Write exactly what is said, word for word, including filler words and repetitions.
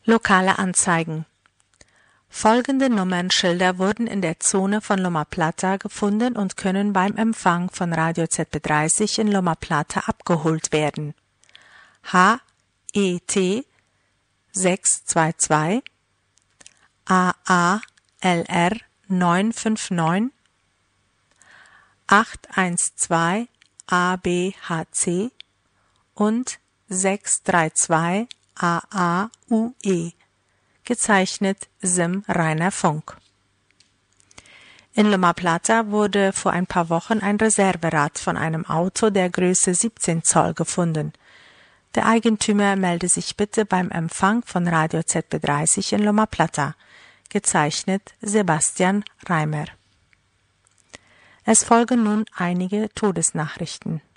Lokale Anzeigen. Folgende Nummernschilder wurden in der Zone von Loma Plata gefunden und können beim Empfang von Radio Z B dreißig in Loma Plata abgeholt werden. H E T sechs zwei zwei, A A L R neun fünf neun, acht eins zwei A B H C und sechs drei zwei A A U E, gezeichnet Sim Reiner Funk. In Loma Plata wurde vor ein paar Wochen ein Reserverad von einem Auto der Größe siebzehn Zoll gefunden. Der Eigentümer melde sich bitte beim Empfang von Radio Z B dreißig in Loma Plata, gezeichnet Sebastian Reimer. Es folgen nun einige Todesnachrichten.